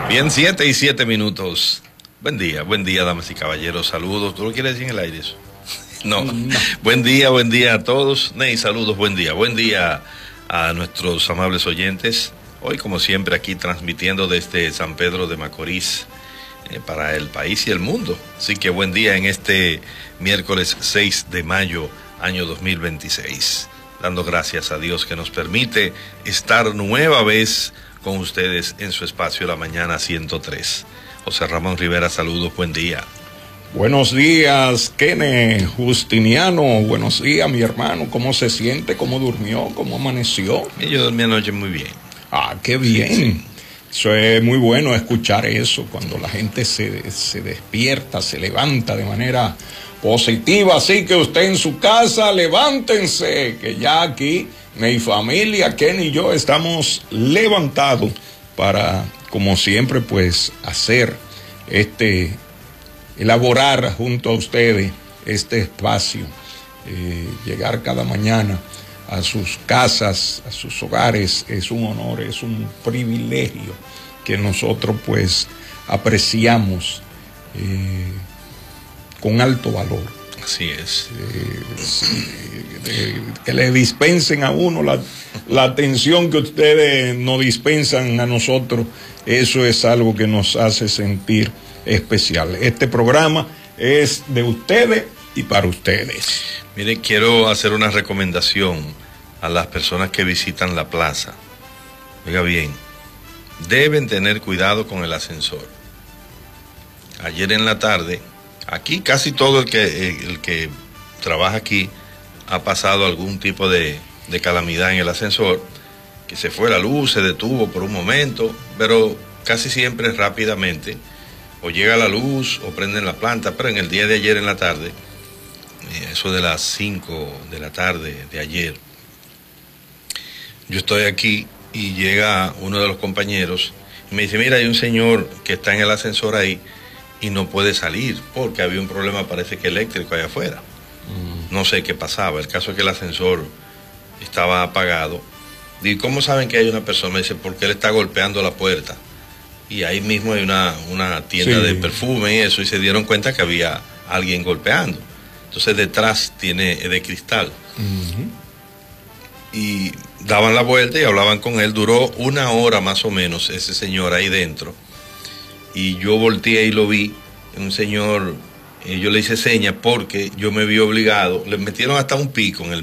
Bien, 7:07. Buen día, damas y caballeros. Saludos. ¿Tú lo quieres decir en el aire eso? No. Buen día a todos. Ney, saludos, buen día. Buen día a nuestros amables oyentes. Hoy, como siempre, aquí transmitiendo desde San Pedro de Macorís para el país y el mundo. Así que buen día en este miércoles 6 de mayo, año 2026. Dando gracias a Dios que nos permite estar nueva vez con ustedes en su espacio La Mañana 103. José Ramón Rivera, saludos, buen día. Buenos días, Kene Justiniano. Buenos días, mi hermano. ¿Cómo se siente? ¿Cómo durmió? ¿Cómo amaneció? Yo dormí anoche muy bien. Ah, qué bien. Sí. Eso es muy bueno escuchar eso, cuando la gente se despierta, se levanta de manera positiva. Así que usted en su casa, levántense, que ya aquí mi familia, Ken y yo estamos levantados para, como siempre, pues hacer elaborar junto a ustedes este espacio, llegar cada mañana a sus casas, a sus hogares. Es un honor, es un privilegio que nosotros pues apreciamos con alto valor. Así es. Que le dispensen a uno la atención que ustedes nos dispensan a nosotros, eso es algo que nos hace sentir especial. Este programa es de ustedes y para ustedes. Mire, quiero hacer una recomendación a las personas que visitan la plaza. Oiga bien, deben tener cuidado con el ascensor. Ayer en la tarde, aquí casi todo el que trabaja aquí ha pasado algún tipo de calamidad en el ascensor, que se fue la luz, se detuvo por un momento, pero casi siempre rápidamente o llega la luz o prenden la planta. Pero en el día de ayer en la tarde, eso de las 5 de la tarde de ayer, yo estoy aquí y llega uno de los compañeros y me dice: mira, hay un señor que está en el ascensor ahí y no puede salir porque había un problema, parece que eléctrico allá afuera. No sé qué pasaba. El caso es que el ascensor estaba apagado. Digo, ¿cómo saben que hay una persona? Me dice, porque él está golpeando la puerta. Y ahí mismo hay una tienda de perfume y eso, y se dieron cuenta que había alguien golpeando. Entonces detrás tiene de cristal. Y daban la vuelta y hablaban con él. Duró 1 hora más o menos ese señor ahí dentro. Y yo volteé y lo vi, un señor, yo le hice señas porque yo me vi obligado, le metieron hasta un pico en el